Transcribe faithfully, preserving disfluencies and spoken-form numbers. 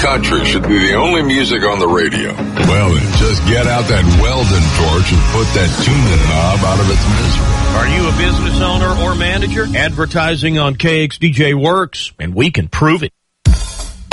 country should be the only music on the radio. Well, then, just get out that Weldon torch and put that tuning knob out of its misery. Are you a business owner or manager? Advertising on K X D J works, and we can prove it.